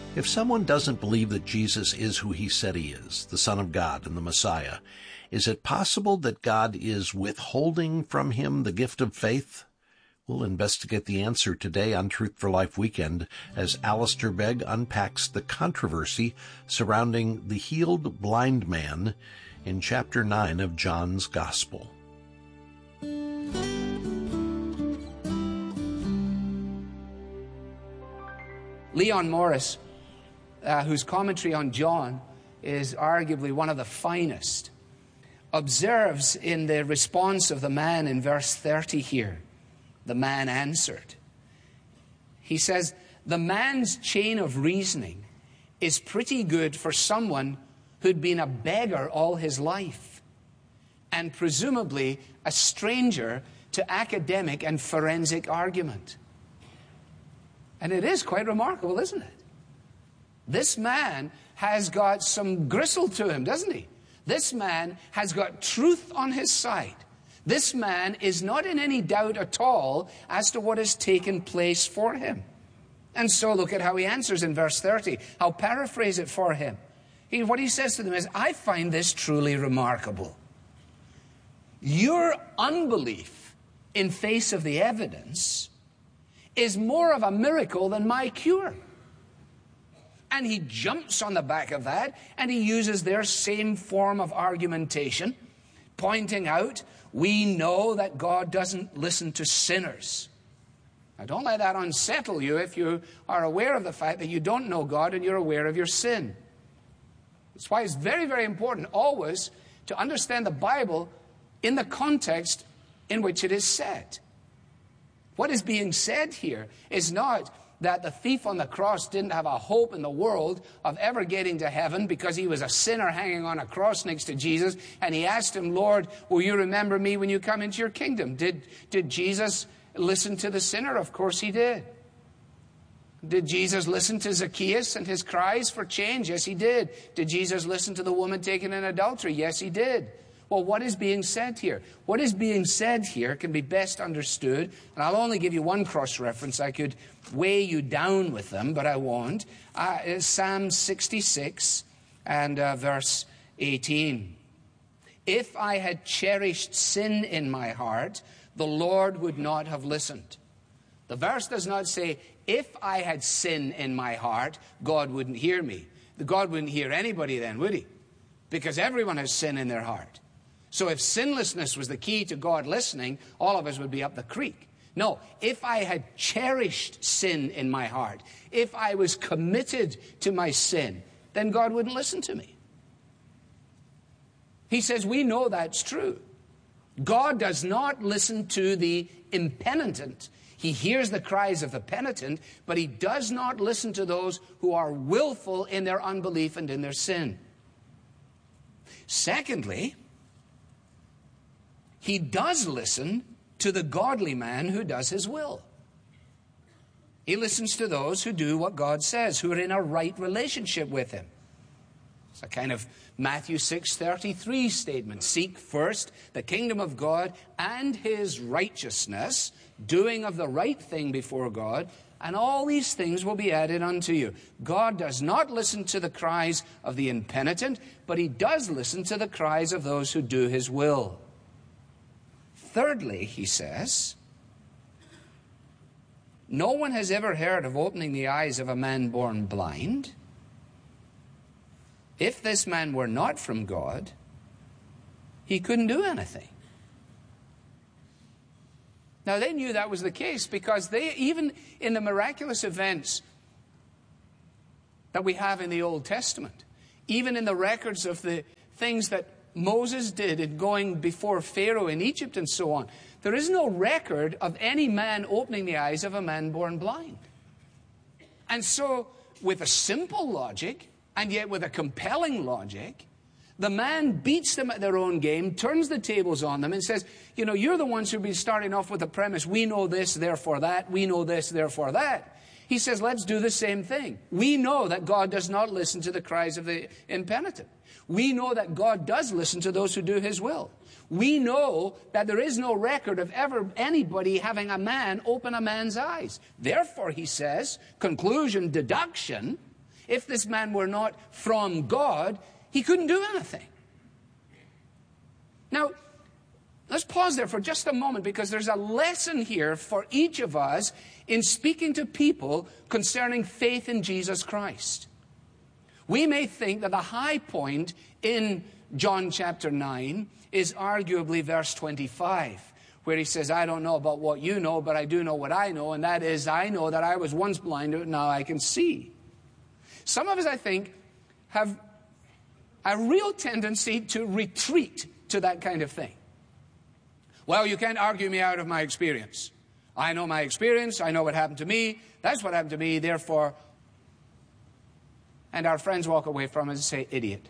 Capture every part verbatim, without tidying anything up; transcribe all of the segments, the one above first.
If someone doesn't believe that Jesus is who he said he is, the Son of God and the Messiah, is it possible that God is withholding from him the gift of faith? We'll investigate the answer today on Truth for Life Weekend as Alistair Begg unpacks the controversy surrounding the healed blind man in chapter nine of John's Gospel. Leon Morris, uh, whose commentary on John is arguably one of the finest, observes in the response of the man in verse thirty here, the man answered. He says, the man's chain of reasoning is pretty good for someone who'd been a beggar all his life and presumably a stranger to academic and forensic argument. And it is quite remarkable, isn't it? This man has got some gristle to him, doesn't he? This man has got truth on his side. This man is not in any doubt at all as to what has taken place for him. And so look at how he answers in verse thirty. I'll paraphrase it for him. He, what he says to them is, I find this truly remarkable. Your unbelief in face of the evidence is more of a miracle than my cure. And he jumps on the back of that, and he uses their same form of argumentation, pointing out, we know that God doesn't listen to sinners. Now, don't let that unsettle you if you are aware of the fact that you don't know God and you're aware of your sin. That's why it's very, very important always to understand the Bible in the context in which it is said. What is being said here is not that the thief on the cross didn't have a hope in the world of ever getting to heaven because he was a sinner hanging on a cross next to Jesus, and he asked him, Lord, will you remember me when you come into your kingdom? Did, did Jesus listen to the sinner? Of course he did. Did Jesus listen to Zacchaeus and his cries for change? Yes, he did. Did Jesus listen to the woman taken in adultery? Yes, he did. Well, what is being said here? What is being said here can be best understood, and I'll only give you one cross-reference. I could weigh you down with them, but I won't. Uh, Psalm sixty-six and uh, verse eighteen. If I had cherished sin in my heart, the Lord would not have listened. The verse does not say, if I had sin in my heart, God wouldn't hear me. God wouldn't hear anybody then, would he? Because everyone has sin in their heart. So if sinlessness was the key to God listening, all of us would be up the creek. No, if I had cherished sin in my heart, if I was committed to my sin, then God wouldn't listen to me. He says we know that's true. God does not listen to the impenitent. He hears the cries of the penitent, but he does not listen to those who are willful in their unbelief and in their sin. Secondly, he does listen to the godly man who does his will. He listens to those who do what God says, who are in a right relationship with him. It's a kind of Matthew six thirty-three statement. Seek first the kingdom of God and his righteousness, doing of the right thing before God, and all these things will be added unto you. God does not listen to the cries of the impenitent, but he does listen to the cries of those who do his will. Thirdly, he says, no one has ever heard of opening the eyes of a man born blind. If this man were not from God, he couldn't do anything. Now, they knew that was the case because they, even in the miraculous events that we have in the Old Testament, even in the records of the things that Moses did in going before Pharaoh in Egypt and so on, there is no record of any man opening the eyes of a man born blind. And so, with a simple logic, and yet with a compelling logic, the man beats them at their own game, turns the tables on them, and says, you know, you're the ones who've been starting off with the premise, we know this, therefore that, we know this, therefore that. He says, let's do the same thing. We know that God does not listen to the cries of the impenitent. We know that God does listen to those who do his will. We know that there is no record of ever anybody having a man open a man's eyes. Therefore, he says, conclusion, deduction, If this man were not from God, he couldn't do anything. Now, let's pause there for just a moment, because there's a lesson here for each of us in speaking to people concerning faith in Jesus Christ. We may think that the high point in John chapter nine is arguably verse twenty-five, where he says, I don't know about what you know, but I do know what I know, and that is, I know that I was once blind, but now I can see. Some of us, I think, have a real tendency to retreat to that kind of thing. Well, you can't argue me out of my experience. I know my experience. I know what happened to me. That's what happened to me. Therefore, and our friends walk away from us and say, idiot.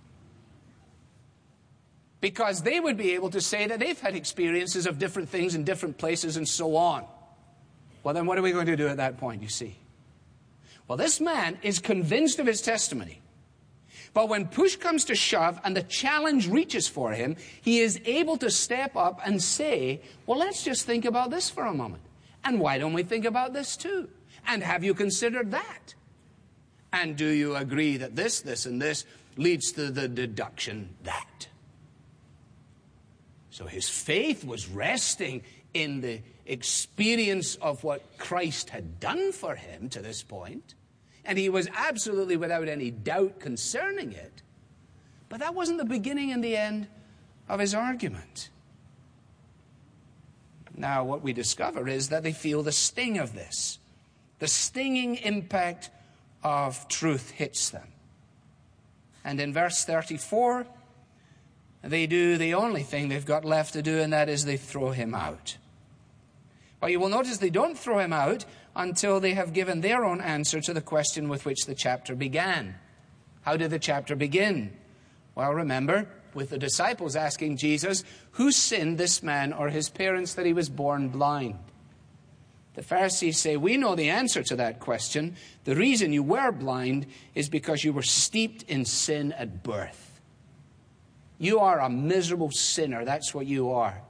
Because they would be able to say that they've had experiences of different things in different places and so on. Well, then what are we going to do at that point, you see? Well, this man is convinced of his testimony. But when push comes to shove and the challenge reaches for him, he is able to step up and say, well, let's just think about this for a moment. And why don't we think about this too? And have you considered that? And do you agree that this, this, and this leads to the deduction that? So his faith was resting in the experience of what Christ had done for him to this point. And he was absolutely without any doubt concerning it. But that wasn't the beginning and the end of his argument. Now, what we discover is that they feel the sting of this. The stinging impact of truth hits them. And in verse thirty-four, they do the only thing they've got left to do, and that is they throw him out. But you will notice they don't throw him out until they have given their own answer to the question with which the chapter began. How did the chapter begin? Well, remember, with the disciples asking Jesus, who sinned, this man or his parents, that he was born blind? The Pharisees say, we know the answer to that question. The reason you were blind is because you were steeped in sin at birth. You are a miserable sinner. That's what you are.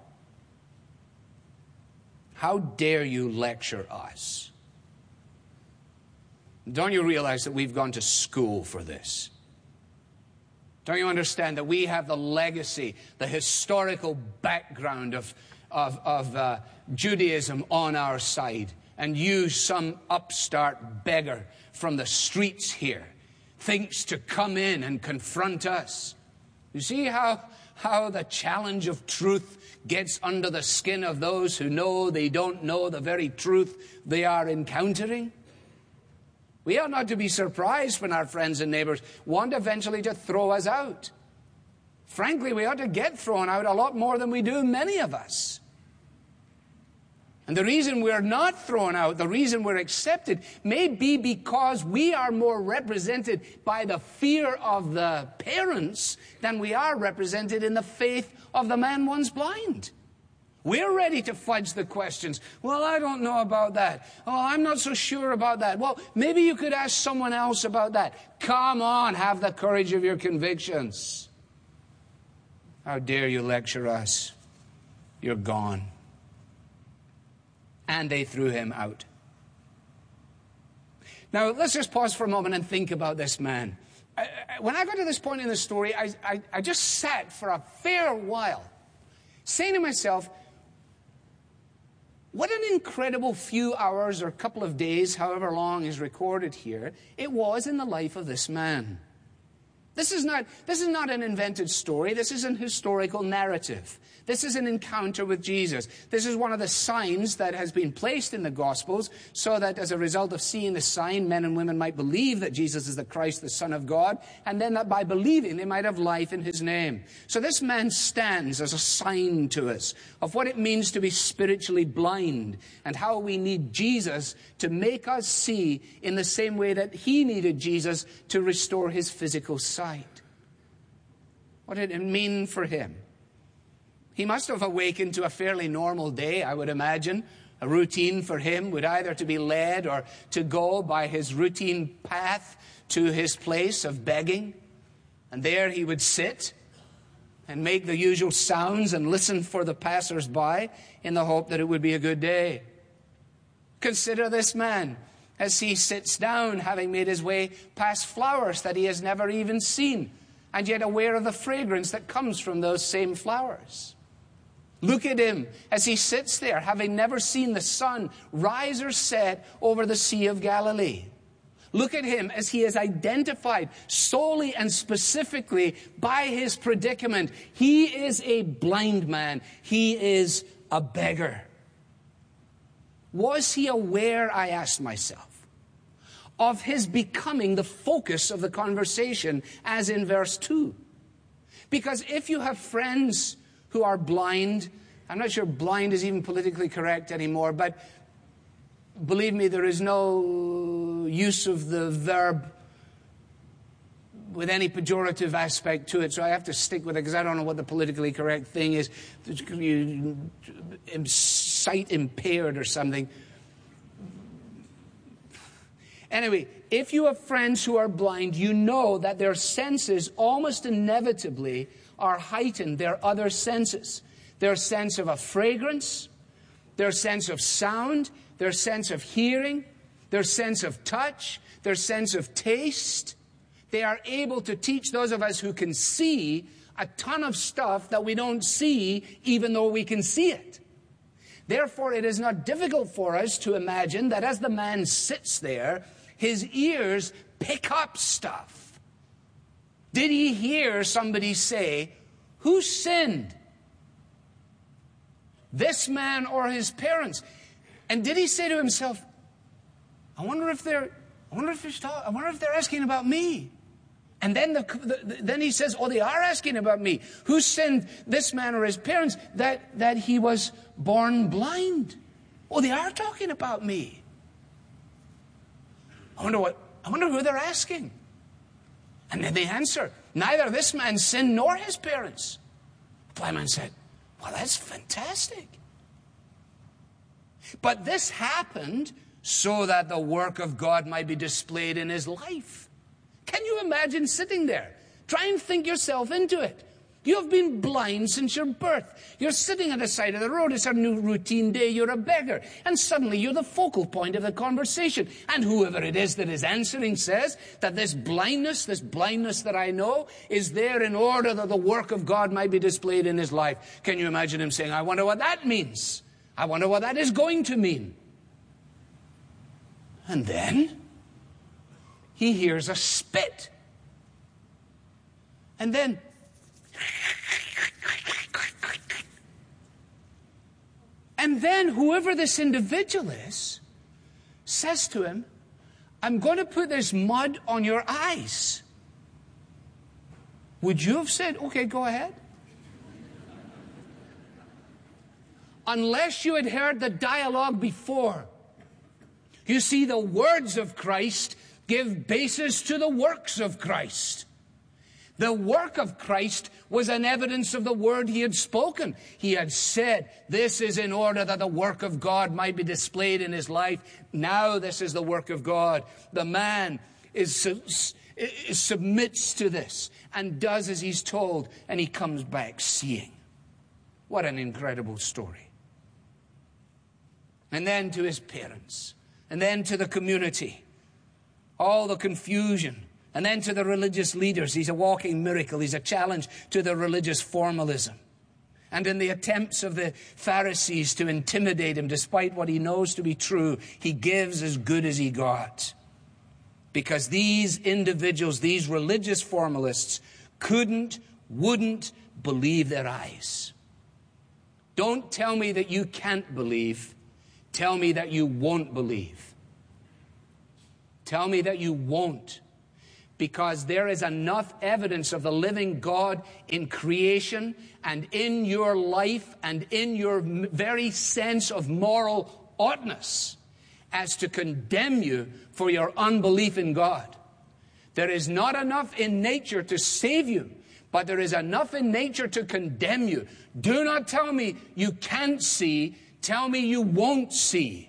How dare you lecture us? Don't you realize that we've gone to school for this? Don't you understand that we have the legacy, the historical background of, of, of uh, Judaism on our side, and you, some upstart beggar from the streets here, thinks to come in and confront us? You see how, how the challenge of truth gets under the skin of those who know they don't know the very truth they are encountering? We ought not to be surprised when our friends and neighbors want eventually to throw us out. Frankly, we ought to get thrown out a lot more than we do, many of us. And the reason we're not thrown out, the reason we're accepted, may be because we are more represented by the fear of the parents than we are represented in the faith of the man once blind. We're ready to fudge the questions. Well, I don't know about that. Oh, I'm not so sure about that. Well, maybe you could ask someone else about that. Come on, have the courage of your convictions. How dare you lecture us? You're gone. And they threw him out. Now, let's just pause for a moment and think about this man. I, I, when I got to this point in the story, I, I, I just sat for a fair while, saying to myself, what an incredible few hours or couple of days, however long is recorded here, it was in the life of this man. This is not, this is not an invented story. This is an historical narrative. This is an encounter with Jesus. This is one of the signs that has been placed in the Gospels so that as a result of seeing the sign, men and women might believe that Jesus is the Christ, the Son of God, and then that by believing they might have life in his name. So this man stands as a sign to us of what it means to be spiritually blind and how we need Jesus to make us see in the same way that he needed Jesus to restore his physical sight. What did it mean for him? He must have awakened to a fairly normal day, I would imagine. A routine for him would either to be led or to go by his routine path to his place of begging. And there he would sit and make the usual sounds and listen for the passers-by in the hope that it would be a good day. Consider this man. as he sits down, having made his way past flowers that he has never even seen, and yet aware of the fragrance that comes from those same flowers. Look at him as he sits there, having never seen the sun rise or set over the Sea of Galilee. Look at him as he is identified solely and specifically by his predicament. He is a blind man. He is a beggar. Was he aware, I asked myself, of his becoming the focus of the conversation, as in verse two? Because if you have friends who are blind, I'm not sure blind is even politically correct anymore, but believe me, there is no use of the verb with any pejorative aspect to it, so I have to stick with it because I don't know what the politically correct thing is. Sight impaired or something. Anyway, if you have friends who are blind, you know that their senses almost inevitably are heightened. Their other senses. Their sense of a fragrance, their sense of sound, their sense of hearing, their sense of touch, their sense of taste. They are able to teach those of us who can see a ton of stuff that we don't see, even though we can see it. Therefore, it is not difficult for us to imagine that as the man sits there, his ears pick up stuff. Did he hear somebody say, "Who sinned? This man or his parents?" And did he say to himself, I wonder if they're, I wonder if they're, talk, I wonder if they're asking about me. And then the, the, then he says, oh, they are asking about me. Who sinned, this man or his parents, that, that he was born blind? Oh, they are talking about me. I wonder what, I wonder who they're asking. And then they answer, neither this man sinned nor his parents. The blind man said, well, that's fantastic. But this happened so that the work of God might be displayed in his life. Can you imagine sitting there? Try and think yourself into it. You have been blind since your birth. You're sitting at the side of the road. It's a new routine day. You're a beggar. And suddenly you're the focal point of the conversation. And whoever it is that is answering says that this blindness, this blindness that I know, is there in order that the work of God might be displayed in his life. Can you imagine him saying, I wonder what that means? I wonder what that is going to mean. And then he hears a spit. And then And then whoever this individual is says to him, I'm going to put this mud on your eyes. Would you have said, okay, go ahead? Unless you had heard the dialogue before. You see, the words of Christ give basis to the works of Christ. The work of Christ was an evidence of the word he had spoken. He had said, this is in order that the work of God might be displayed in his life. Now this is the work of God. The man is, is submits to this and does as he's told, and he comes back seeing. What an incredible story. And then to his parents, and then to the community, all the confusion. And then to the religious leaders, he's a walking miracle. He's a challenge to the religious formalism. And in the attempts of the Pharisees to intimidate him, despite what he knows to be true, he gives as good as he got. Because these individuals, these religious formalists, couldn't, wouldn't believe their eyes. Don't tell me that you can't believe. Tell me that you won't believe. Tell me that you won't. Because there is enough evidence of the living God in creation and in your life and in your very sense of moral oughtness as to condemn you for your unbelief in God. There is not enough in nature to save you, but there is enough in nature to condemn you. Do not tell me you can't see. Tell me you won't see.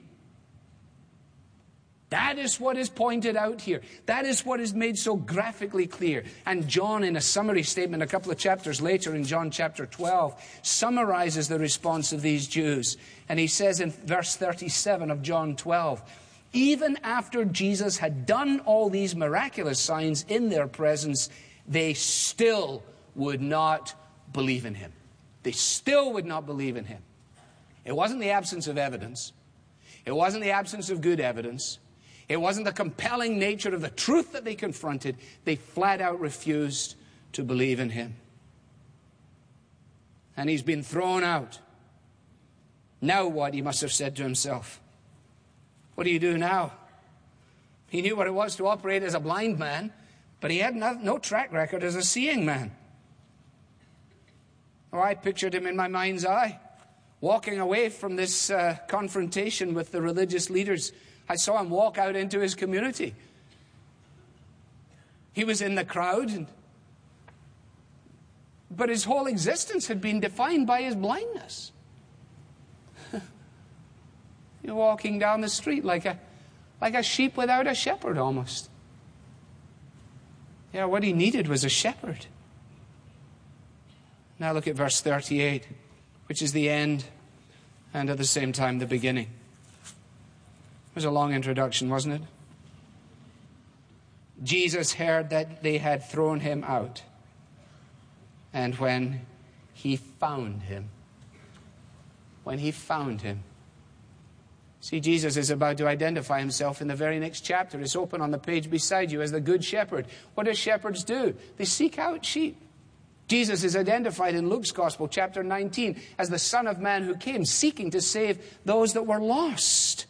That is what is pointed out here. That is what is made so graphically clear. And John, in a summary statement a couple of chapters later in John chapter twelve, summarizes the response of these Jews. And he says in verse thirty-seven of John twelve, Even after Jesus had done all these miraculous signs in their presence, they still would not believe in him. They still would not believe in him. It wasn't the absence of evidence. It wasn't the absence of good evidence. It wasn't the compelling nature of the truth that they confronted. They flat out refused to believe in him. And he's been thrown out. Now what? He must have said to himself. What do you do now? He knew what it was to operate as a blind man, but he had no, no track record as a seeing man. Oh, I pictured him in my mind's eye, walking away from this uh, confrontation with the religious leaders. I saw him walk out into his community. He was in the crowd, and, but his whole existence had been defined by his blindness. You're walking down the street like a, like a sheep without a shepherd, almost. Yeah, what he needed was a shepherd. Now look at verse thirty-eight, which is the end and at the same time the beginning. It was a long introduction, wasn't it? Jesus heard that they had thrown him out. And when he found him, when he found him, see, Jesus is about to identify himself in the very next chapter. It's open on the page beside you as the Good Shepherd. What do shepherds do? They seek out sheep. Jesus is identified in Luke's Gospel, chapter nineteen, as the Son of Man who came seeking to save those that were lost.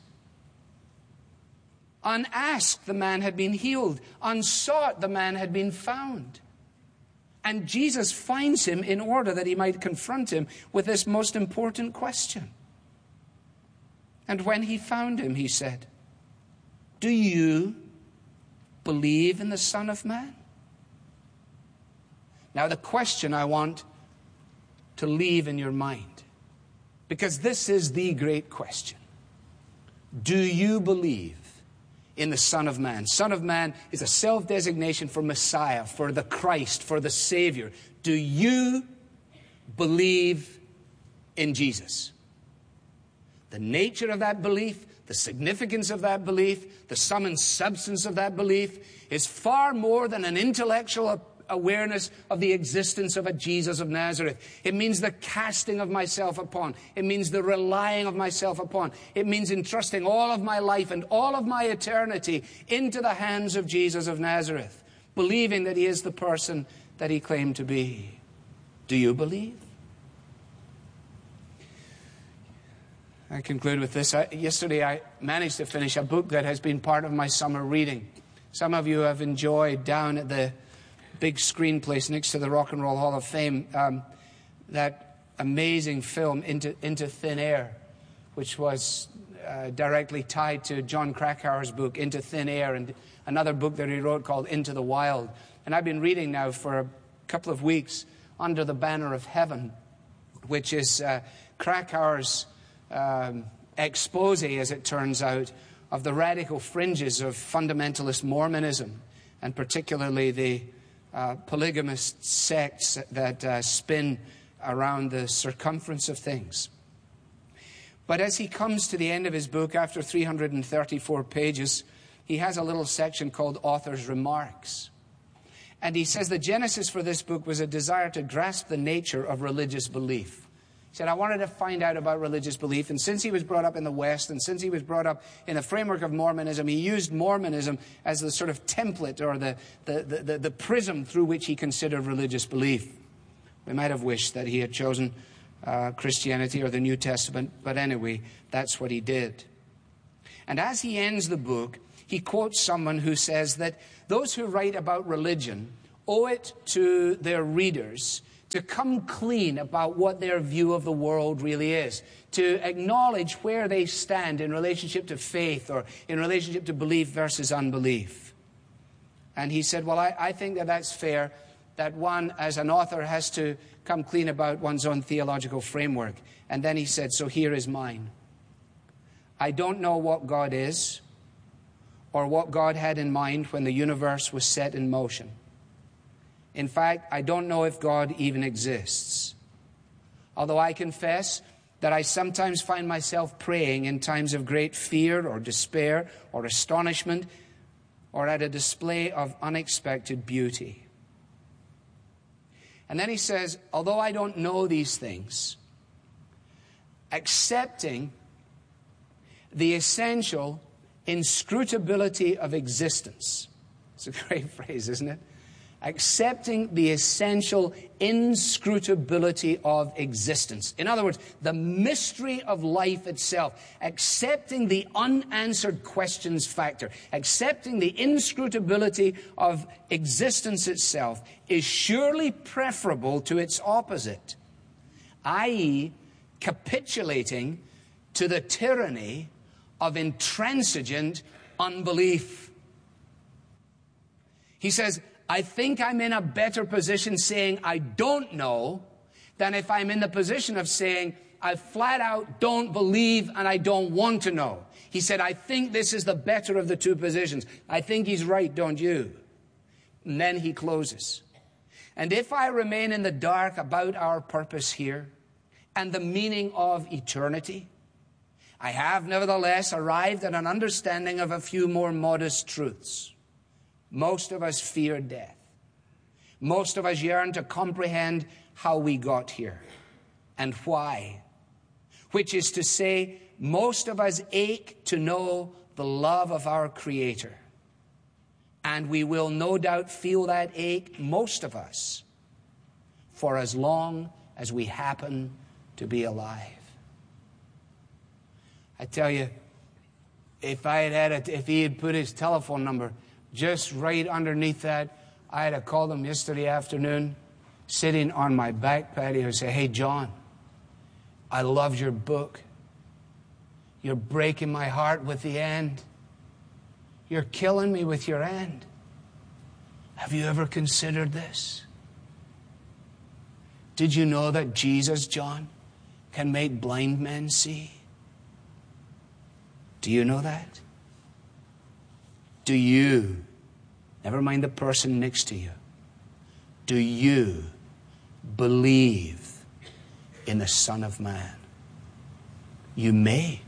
Unasked, the man had been healed. Unsought, the man had been found. And Jesus finds him in order that he might confront him with this most important question. And when he found him, he said, "Do you believe in the Son of Man?" Now, the question I want to leave in your mind, because this is the great question. Do you believe in the Son of Man? Son of Man is a self-designation for Messiah, for the Christ, for the Savior. Do you believe in Jesus? The nature of that belief, the significance of that belief, the sum and substance of that belief is far more than an intellectual awareness of the existence of a Jesus of Nazareth. It means the casting of myself upon. It means the relying of myself upon. It means entrusting all of my life and all of my eternity into the hands of Jesus of Nazareth, believing that he is the person that he claimed to be. Do you believe? I conclude with this. I, yesterday I managed to finish a book that has been part of my summer reading. Some of you have enjoyed down at the big screen place next to the Rock and Roll Hall of Fame um, that amazing film, Into, Into Thin Air, which was uh, directly tied to John Krakauer's book, Into Thin Air, and another book that he wrote called Into the Wild. And I've been reading now for a couple of weeks Under the Banner of Heaven, which is uh, Krakauer's Um, expose, as it turns out, of the radical fringes of fundamentalist Mormonism, and particularly the uh, polygamist sects that uh, spin around the circumference of things. But as he comes to the end of his book, after three hundred thirty-four pages, he has a little section called Author's Remarks. And he says the genesis for this book was a desire to grasp the nature of religious belief. He said, I wanted to find out about religious belief. And since he was brought up in the West, and since he was brought up in the framework of Mormonism, he used Mormonism as the sort of template or the, the, the, the, the prism through which he considered religious belief. We might have wished that he had chosen uh, Christianity or the New Testament, but anyway, that's what he did. And as he ends the book, he quotes someone who says that those who write about religion owe it to their readers to come clean about what their view of the world really is, to acknowledge where they stand in relationship to faith or in relationship to belief versus unbelief. And he said, well, I, I think that that's fair, that one, as an author, has to come clean about one's own theological framework. And then he said, so here is mine. I don't know what God is or what God had in mind when the universe was set in motion. In fact, I don't know if God even exists. Although I confess that I sometimes find myself praying in times of great fear or despair or astonishment or at a display of unexpected beauty. And then he says, although I don't know these things, accepting the essential inscrutability of existence. It's a great phrase, isn't it? Accepting the essential inscrutability of existence. In other words, the mystery of life itself. Accepting the unanswered questions factor. Accepting the inscrutability of existence itself is surely preferable to its opposite, that is, capitulating to the tyranny of intransigent unbelief. He says, I think I'm in a better position saying I don't know than if I'm in the position of saying I flat out don't believe and I don't want to know. He said, I think this is the better of the two positions. I think he's right, don't you? And then he closes. And if I remain in the dark about our purpose here and the meaning of eternity, I have nevertheless arrived at an understanding of a few more modest truths. Most of us fear death. Most of us yearn to comprehend how we got here and why. Which is to say, most of us ache to know the love of our Creator. And we will no doubt feel that ache, most of us, for as long as we happen to be alive. I tell you, if I had had a, if he had put his telephone number just right underneath that, I had to call him yesterday afternoon, sitting on my back patio, and say, hey, John, I loved your book. You're breaking my heart with the end. You're killing me with your end. Have you ever considered this? Did you know that Jesus, John, can make blind men see? Do you know that? Do you, never mind the person next to you, do you believe in the Son of Man? You may.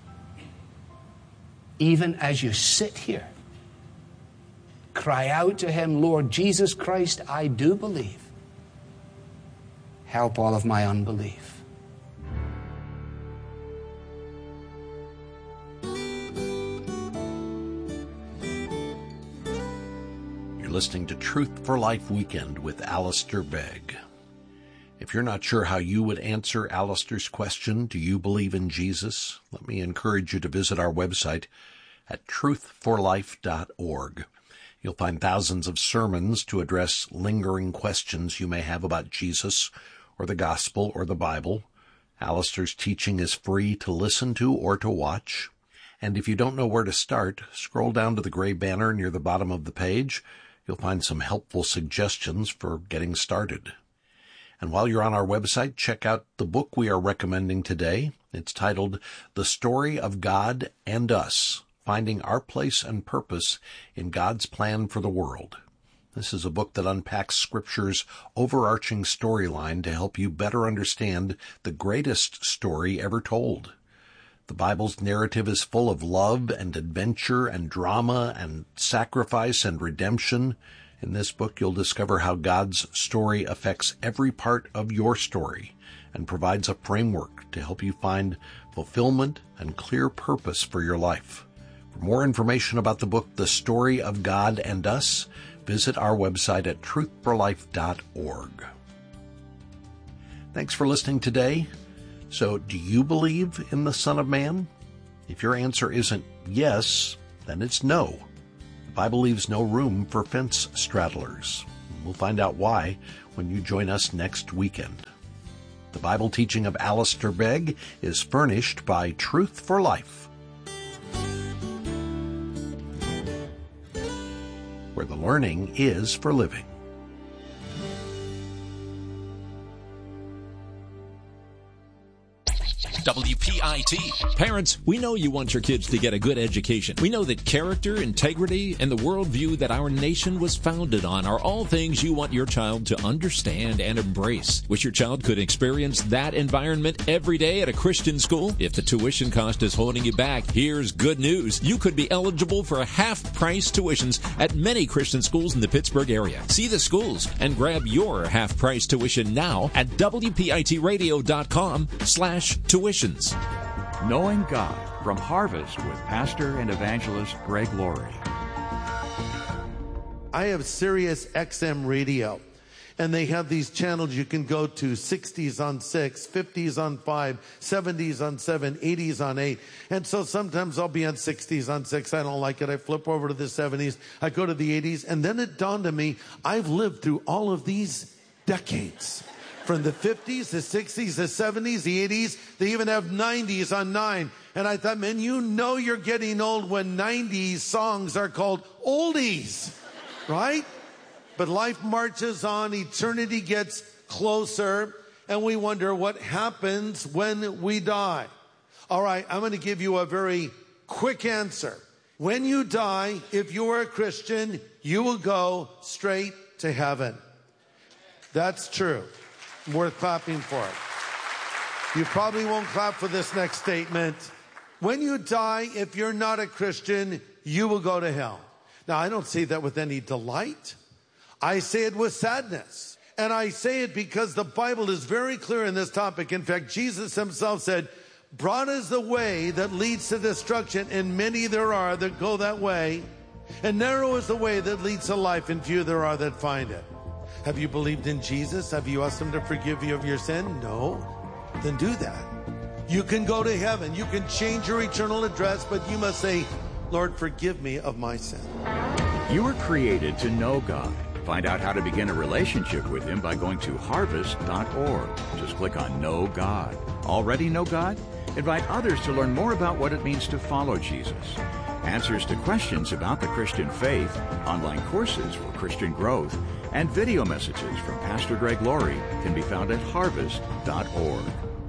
Even as you sit here, cry out to him, Lord Jesus Christ, I do believe. Help all of my unbelief. Listening to Truth for Life Weekend with Alistair Begg. If you're not sure how you would answer Alistair's question, do you believe in Jesus? Let me encourage you to visit our website at truth for life dot org. You'll find thousands of sermons to address lingering questions you may have about Jesus or the gospel or the Bible. Alistair's teaching is free to listen to or to watch. And if you don't know where to start, scroll down to the gray banner near the bottom of the page. You'll find some helpful suggestions for getting started. And while you're on our website, check out the book we are recommending today. It's titled The Story of God and Us, Finding Our Place and Purpose in God's Plan for the World. This is a book that unpacks Scripture's overarching storyline to help you better understand the greatest story ever told. The Bible's narrative is full of love and adventure and drama and sacrifice and redemption. In this book, you'll discover how God's story affects every part of your story and provides a framework to help you find fulfillment and clear purpose for your life. For more information about the book, The Story of God and Us, visit our website at truth for life dot org. Thanks for listening today. So, do you believe in the Son of Man? If your answer isn't yes, then it's no. The Bible leaves no room for fence straddlers. We'll find out why when you join us next weekend. The Bible teaching of Alistair Begg is furnished by Truth for Life, where the learning is for living. W P I I T. Parents, we know you want your kids to get a good education. We know that character, integrity, and the worldview that our nation was founded on are all things you want your child to understand and embrace. Wish your child could experience that environment every day at a Christian school? If the tuition cost is holding you back, here's good news. You could be eligible for half-price tuitions at many Christian schools in the Pittsburgh area. See the schools and grab your half-price tuition now at W P I T radio dot com slash tuitions. Knowing God from Harvest with Pastor and Evangelist Greg Laurie. I have Sirius X M radio, and they have these channels you can go to, sixties on six, fifties on five, seventies on seven, eighties on eight. And so sometimes I'll be on sixties on six. I don't like it. I flip over to the seventies. I go to the eighties. And then it dawned on me, I've lived through all of these decades. From the fifties, the sixties, the seventies, the eighties, they even have nineties on nine. And I thought, man, you know you're getting old when nineties songs are called oldies, right? But life marches on, eternity gets closer, and we wonder what happens when we die. All right, I'm going to give you a very quick answer. When you die, if you are a Christian, you will go straight to heaven. That's true. Worth clapping for it. You probably won't clap for this next statement. When you die, if you're not a Christian, you will go to hell. Now, I don't say that with any delight. I say it with sadness. And I say it because the Bible is very clear in this topic. In fact, Jesus himself said, broad is the way that leads to destruction, and many there are that go that way. And narrow is the way that leads to life, and few there are that find it. Have you believed in Jesus? Have you asked him to forgive you of your sin? No. Then do that. You can go to heaven. You can change your eternal address, but you must say, Lord, forgive me of my sin. You were created to know God. Find out how to begin a relationship with him by going to harvest dot org. Just click on Know God. Already know God? Invite others to learn more about what it means to follow Jesus. Answers to questions about the Christian faith, online courses for Christian growth, and video messages from Pastor Greg Laurie can be found at harvest dot org.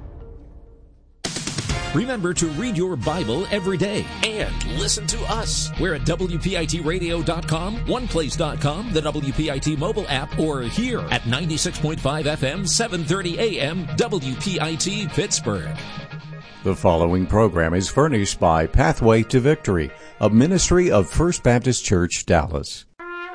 Remember to read your Bible every day. And listen to us. We're at W P I T radio dot com, one place dot com, the W P I T mobile app, or here at ninety-six point five F M, seven thirty A M, W P I T Pittsburgh. The following program is furnished by Pathway to Victory, a ministry of First Baptist Church, Dallas.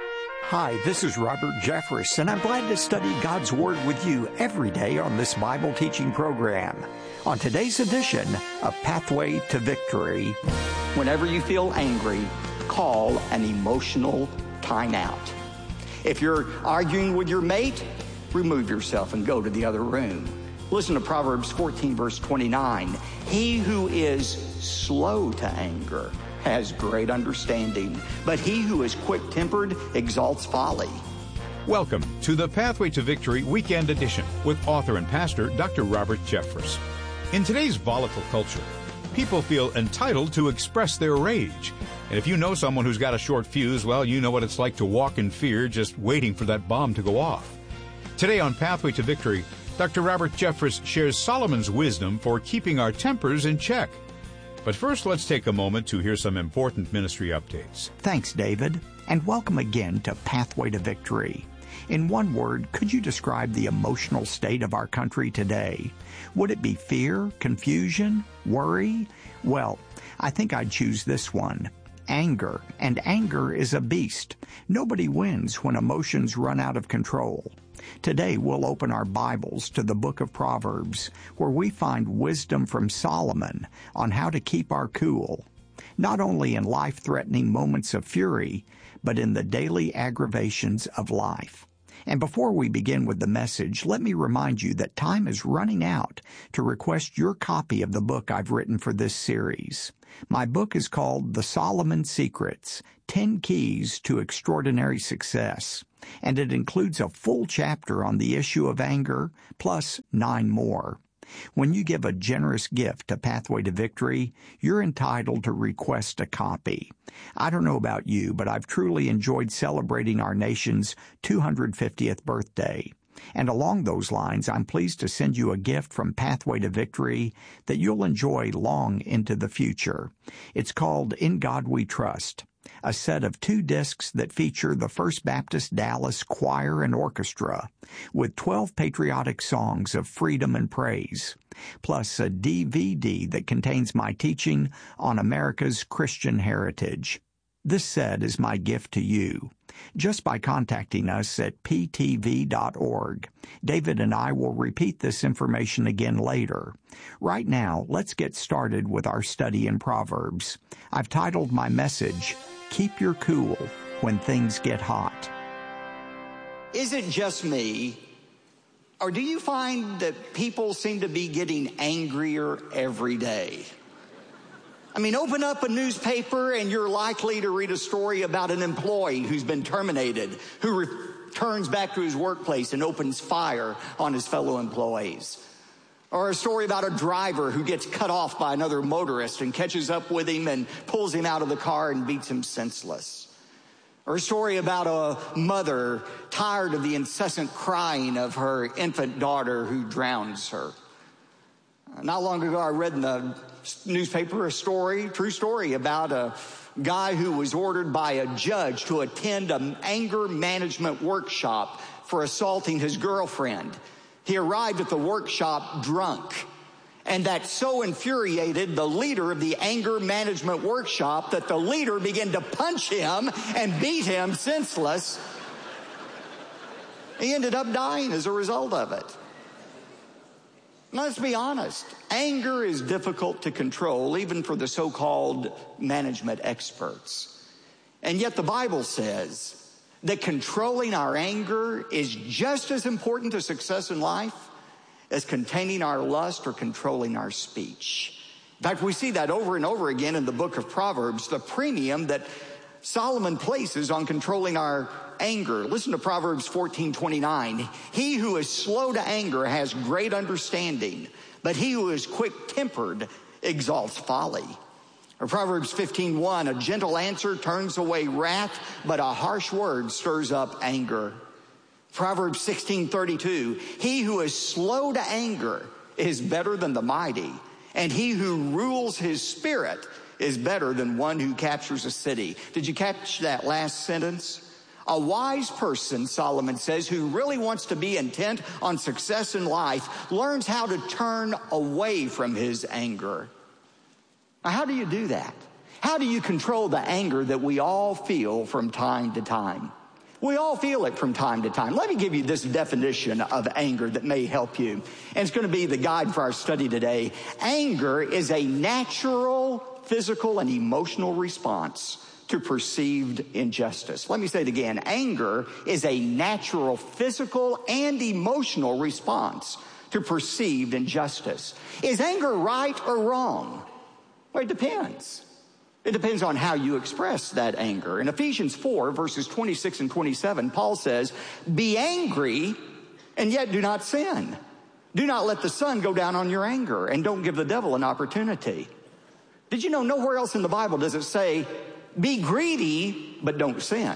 Hi, this is Robert Jeffress, and I'm glad to study God's Word with you every day on this Bible teaching program. On today's edition of Pathway to Victory, whenever you feel angry, call an emotional timeout. If you're arguing with your mate, remove yourself and go to the other room. Listen to Proverbs fourteen, verse twenty-nine. He who is slow to anger has great understanding, but he who is quick-tempered exalts folly. Welcome to the Pathway to Victory Weekend Edition with author and pastor Doctor Robert Jeffress. In today's volatile culture, people feel entitled to express their rage. And if you know someone who's got a short fuse, well, you know what it's like to walk in fear just waiting for that bomb to go off. Today on Pathway to Victory, Doctor Robert Jeffress shares Solomon's wisdom for keeping our tempers in check. But first, let's take a moment to hear some important ministry updates. Thanks, David, and welcome again to Pathway to Victory. In one word, could you describe the emotional state of our country today? Would it be fear, confusion, worry? Well, I think I'd choose this one. Anger, and anger is a beast. Nobody wins when emotions run out of control. Today we'll open our Bibles to the book of Proverbs, where we find wisdom from Solomon on how to keep our cool, not only in life-threatening moments of fury, but in the daily aggravations of life. And before we begin with the message, let me remind you that time is running out to request your copy of the book I've written for this series. My book is called The Solomon Secrets, ten Keys to Extraordinary Success, and it includes a full chapter on the issue of anger, plus nine more. When you give a generous gift to Pathway to Victory, you're entitled to request a copy. I don't know about you, but I've truly enjoyed celebrating our nation's two hundred fiftieth birthday. And along those lines, I'm pleased to send you a gift from Pathway to Victory that you'll enjoy long into the future. It's called In God We Trust, a set of two discs that feature the First Baptist Dallas Choir and Orchestra with twelve patriotic songs of freedom and praise, plus a D V D that contains my teaching on America's Christian heritage. This set is my gift to you. Just by contacting us at p t v dot org. David and I will repeat this information again later. Right now, let's get started with our study in Proverbs. I've titled my message, Keep Your Cool When Things Get Hot. Is it just me, or do you find that people seem to be getting angrier every day? I mean, open up a newspaper and you're likely to read a story about an employee who's been terminated, who returns back to his workplace and opens fire on his fellow employees. Or a story about a driver who gets cut off by another motorist and catches up with him and pulls him out of the car and beats him senseless. Or a story about a mother tired of the incessant crying of her infant daughter who drowns her. Not long ago, I read in the newspaper a story, true story, about a guy who was ordered by a judge to attend an anger management workshop for assaulting his girlfriend. He arrived at the workshop drunk, and that so infuriated the leader of the anger management workshop that the leader began to punch him and beat him senseless. He ended up dying as a result of it. Let's be honest, anger is difficult to control, even for the so-called management experts. And yet the Bible says that controlling our anger is just as important to success in life as containing our lust or controlling our speech. In fact, we see that over and over again in the book of Proverbs, the premium that Solomon places on controlling our anger. Listen to Proverbs fourteen twenty-nine. He who is slow to anger has great understanding, but he who is quick-tempered exalts folly. Or Proverbs fifteen one, a gentle answer turns away wrath, but a harsh word stirs up anger. Proverbs sixteen thirty-two, he who is slow to anger is better than the mighty, and he who rules his spirit is better than one who captures a city. Did you catch that last sentence? A wise person, Solomon says, who really wants to be intent on success in life, learns how to turn away from his anger. Now, how do you do that? How do you control the anger that we all feel from time to time? We all feel it from time to time. Let me give you this definition of anger that may help you. And it's going to be the guide for our study today. Anger is a natural, physical, and emotional response to perceived injustice. Let me say it again. Anger is a natural, physical, and emotional response to perceived injustice. Is anger right or wrong? Well, it depends. It depends on how you express that anger. In Ephesians four, verses twenty-six and twenty-seven, Paul says, be angry and yet do not sin. Do not let the sun go down on your anger, and don't give the devil an opportunity. Did you know nowhere else in the Bible does it say, be greedy, but don't sin?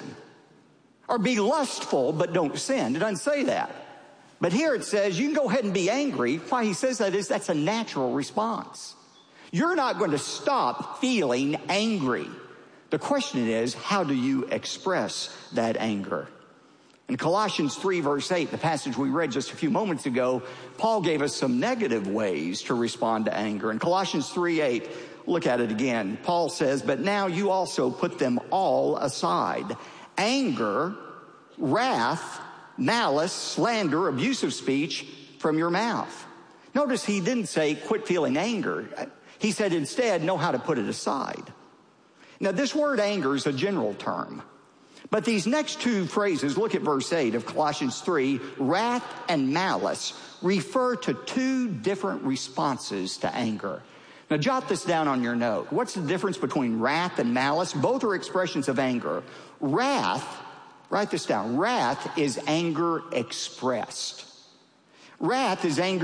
Or be lustful, but don't sin. It doesn't say that. But here it says you can go ahead and be angry. Why he says that is that's a natural response. You're not going to stop feeling angry. The question is, how do you express that anger? In Colossians three, verse eight, the passage we read just a few moments ago, Paul gave us some negative ways to respond to anger. In Colossians three eight, look at it again. Paul says, but now you also put them all aside. Anger, wrath, malice, slander, abusive speech from your mouth. Notice he didn't say quit feeling anger. He said instead, know how to put it aside. Now this word anger is a general term. But these next two phrases, look at verse eight of Colossians three, wrath and malice refer to two different responses to anger. Now jot this down on your note. What's the difference between wrath and malice? Both are expressions of anger. Wrath, write this down, wrath is anger expressed. Wrath is anger